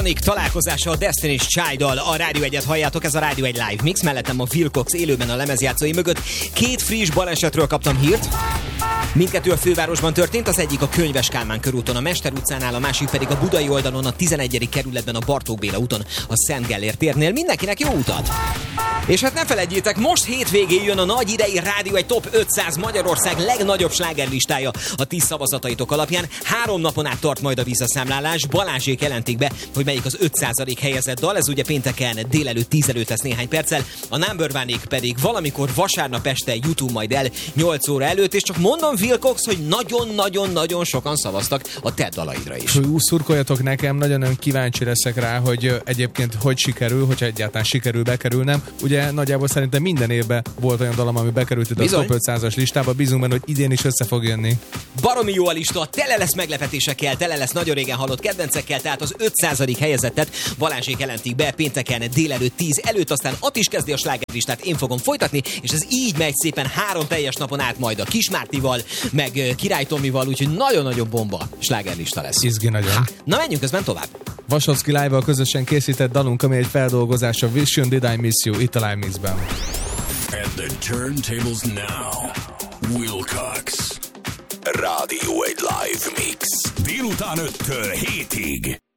Találkozása a Destiny's Child-dal, a Rádió 1-et halljátok, ez a Rádió 1 Live Mix, mellettem a Phil Cox élőben a lemezjátszói mögött. Két friss balesetről kaptam hírt. Mindkettő a fővárosban történt, az egyik a Könyves Kálmán körúton, a Mester utcánál, a másik pedig a budai oldalon, a 11. kerületben, a Bartók Béla úton, a Szent Gellért térnél. Mindenkinek jó utat! És hát ne felejtjétek, most hétvégén jön a nagy idei Rádió 1 Top 500 Magyarország legnagyobb slágerlistája a 10 szavazataitok alapján. 3 napon át tart majd a visszaszámlálás. Balázsék jelentik be, hogy melyik az 5% helyezett dal. Ez ugye pénteken délelőtt 10 előtt lesz néhány perccel. A Number One-ék pedig valamikor vasárnap este jutunk majd el 8 óra előtt, és csak mondom, Phil Cox, hogy nagyon-nagyon-nagyon sokan szavaztak a te dalaidra is. Szurkoljatok nekem, nagyon kíváncsi leszek rá, hogy egyébként hogy sikerül, hogyha egyáltalán sikerül bekerülnem. Ugye nagyjából szerintem minden évben volt olyan dalom, ami bekerült itt a Top 500-as listába, bízunk benne, hogy idén is össze fog jönni. Baromi jó a lista, tele lesz meglepetésekkel, tele lesz nagyon régen hallott kedvencekkel, tehát az 5% helyezettet Balázsék jelentik be pénteken délelőtt 10 előtt, aztán Att is kezdi a slágerlistát, én fogom folytatni, és ez így megy szépen 3 teljes napon át majd a Kis Mártival, meg Király Tomival, úgyhogy nagyon-nagyon bomba slágerlista lesz. Izgi nagyon. Na menjünk közben tovább. Vasocki Live-val közösen készített dalunk, ami egy feldolgozás a Vision Did I Miss You itt a Live Mixben. At the turntables now, Wilcox. Rádió 1 Live Mix. Délután 5-től 7-ig.